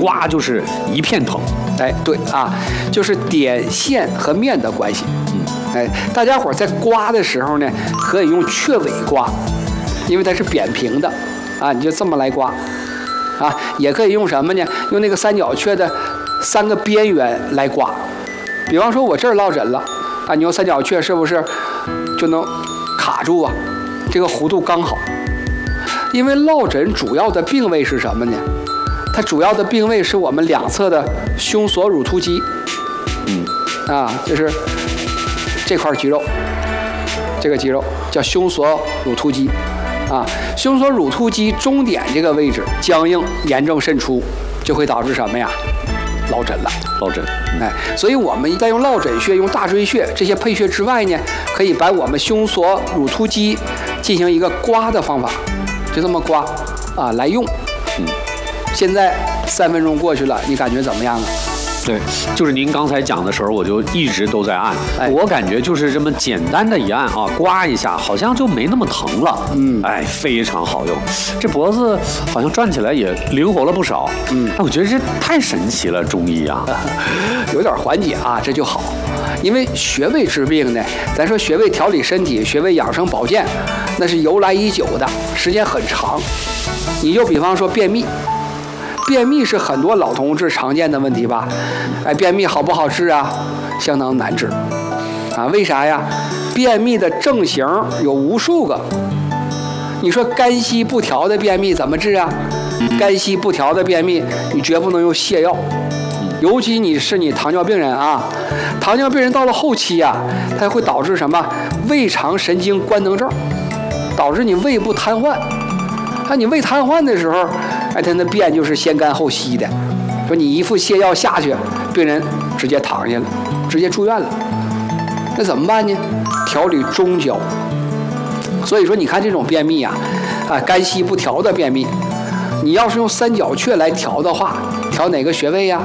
刮就是一片疼。 哎，对啊，就是点线和面的关系。哎，大家伙在刮的时候呢，可以用雀尾刮，因为它是扁平的啊，你就这么来刮啊。也可以用什么呢？用那个三角雀的3个边缘来刮。比方说，我这儿落枕了啊，你用三角雀是不是就能卡住啊？这个弧度刚好。因为落枕主要的病位是什么呢？它主要的病位是我们两侧的胸锁乳突肌。就是这块肌肉，这个肌肉叫胸锁乳突肌啊。胸锁乳突肌中点这个位置僵硬、炎症渗出，就会导致什么呀？落枕了。 落枕。 哎，所以我们在用落枕穴、用大椎穴这些配穴之外呢，可以把我们胸锁乳突肌进行一个刮的方法，就这么刮啊来用。现在3分钟过去了，你感觉怎么样啊？ 对，就是您刚才讲的时候，我就一直都在按。我感觉就是这么简单的一按啊，刮一下，好像就没那么疼了。非常好用。这脖子好像转起来也灵活了不少。我觉得这太神奇了，中医啊， 有点缓解啊，这就好。因为穴位治病呢，咱说穴位调理身体、穴位养生保健，那是由来已久的，时间很长。你就比方说便秘。便秘是很多老同志常见的问题吧？便秘好不好治啊？相当难治啊！为啥呀？便秘的症型有无数个。你说肝息不调的便秘怎么治啊？肝息不调的便秘，你绝不能用泻药，尤其你糖尿病人啊，糖尿病人到了后期啊，它会导致什么？胃肠神经官能症，导致你胃部瘫痪。你胃瘫痪的时候，他那便就是先干后稀的。说你一副泻药下去，病人直接躺下了，直接住院了。那怎么办呢？调理中焦。所以说，你看这种便秘啊，肝息不调的便秘，你要是用三角雀来调的话，调哪个穴位呀？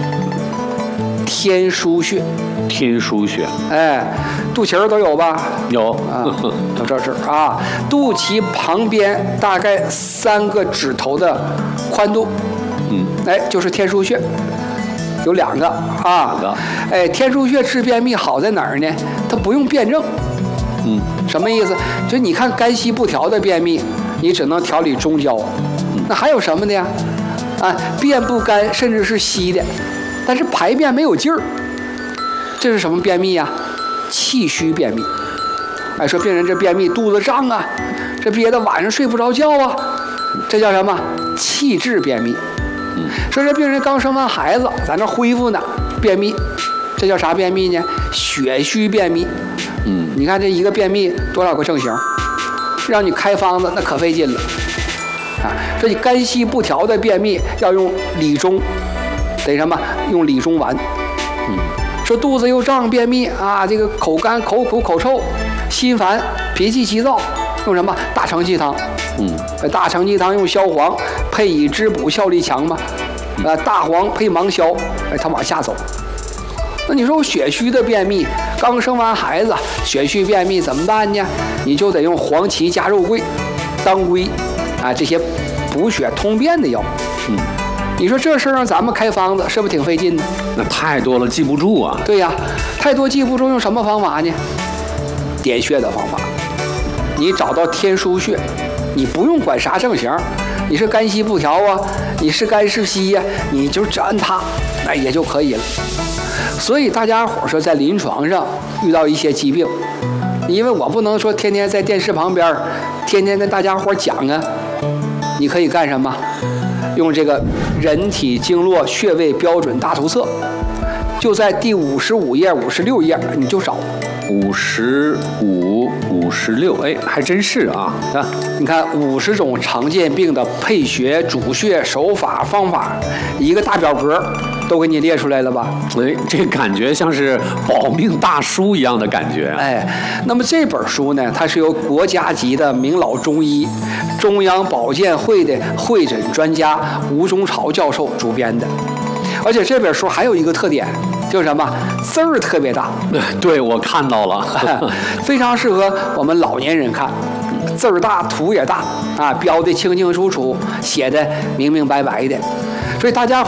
天枢穴。 天枢穴。 肚脐都有吧？ 有啊，到这儿啊，肚脐旁边大概3个指头的宽度，就是天枢穴，有2个啊。天枢穴治便秘好在哪儿呢？它不用辩证。什么意思？就你看肝息不调的便秘，你只能调理中焦。那还有什么的呀？便不干，甚至是稀的，但是排便没有劲儿，这是什么便秘呀？气虚便秘。说病人这便秘肚子胀啊，这憋得晚上睡不着觉啊，这叫什么？气滞便秘。说这病人刚生完孩子，在那恢复呢，便秘，这叫啥便秘呢？血虚便秘。你看这一个便秘多少个症型，让你开方子那可费劲了说你肝息不调的便秘要用理中，得什么？用理中丸。说肚子又胀便秘啊，这个口干口苦口臭，心烦脾气急躁，用什么？大承气汤。大承气汤用消黄配以滋补，效力强嘛。大黄配芒硝，它往下走。那你说我血虚的便秘，刚生完孩子，血虚便秘怎么办呢？你就得用黄芪加肉桂、当归这些补血通便的药。你说这事儿让咱们开方子，是不是挺费劲呢？ 那太多了，记不住啊。 对呀，太多记不住，用什么方法呢？点穴的方法。你找到天枢穴，你不用管啥症型，你是肝息不调啊，你是肝是稀呀，你就只按它，也就可以了。所以大家伙说，在临床上遇到一些疾病，因为我不能说天天在电视旁边，天天跟大家伙讲啊，你可以干什么？用这个人体经络穴位标准大图册，就在第55页、56页，你就找。 55、56，还真是啊！ 你看50种常见病的配穴、主穴、手法、方法，一个大表格都给你列出来了吧？ 这感觉像是保命大书一样的感觉。 那么这本书呢，它是由国家级的名老中医、中央保健会的会诊专家吴中朝教授主编的，而且这本书还有一个特点。就是什么？字儿特别大。 对，我看到了， 非常适合我们老年人看，字儿大，图也大标的清清楚楚，写的明明白白的，所以大家